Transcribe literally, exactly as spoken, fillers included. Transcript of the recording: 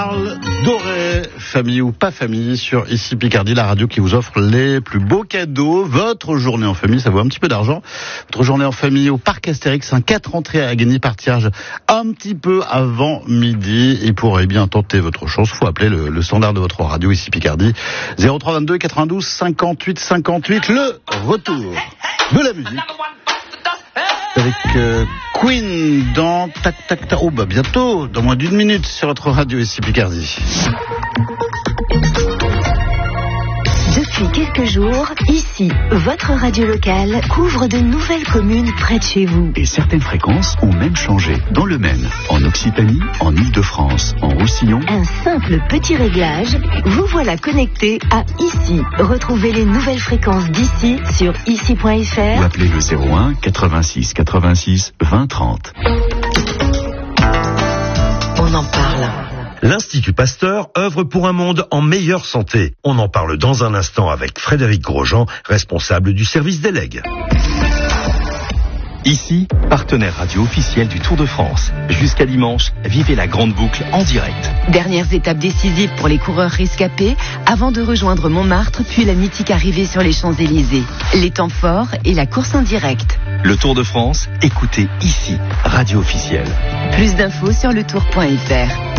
Parle doré, famille ou pas famille, sur Ici Picardie, la radio qui vous offre les plus beaux cadeaux. Votre journée en famille, ça vaut un petit peu d'argent. Votre journée en famille au Parc Astérix, un quatre entrées à gagner par tirage un petit peu avant midi. Et pour eh bien tenter votre chance, faut appeler le, le standard de votre radio Ici Picardie, zéro trois vingt-deux quatre-vingt-douze cinquante-huit cinquante-huit. Le retour de la musique avec euh, Queen dans Tac Tac Tac. Oh bah bientôt, dans moins d'une minute sur votre radio Ici Picardie. Depuis quelques jours, ici, votre radio locale couvre de nouvelles communes près de chez vous. Et certaines fréquences ont même changé. Dans le Maine, en Occitanie, en Île-de-France, en Roussillon. Un simple petit réglage, vous voilà connecté à Ici. Retrouvez les nouvelles fréquences d'ici sur ici point f r Ou appelez le zéro un quatre-vingt-six quatre-vingt-six vingt trente. On en parle. L'Institut Pasteur œuvre pour un monde en meilleure santé. On en parle dans un instant avec Frédéric Grosjean, responsable du service des legs. Ici, partenaire radio officiel du Tour de France. Jusqu'à dimanche, vivez la grande boucle en direct. Dernières étapes décisives pour les coureurs rescapés avant de rejoindre Montmartre puis la mythique arrivée sur les Champs-Élysées. Les temps forts et la course en direct. Le Tour de France, écoutez ici, radio officielle. Plus d'infos sur le tour point f r.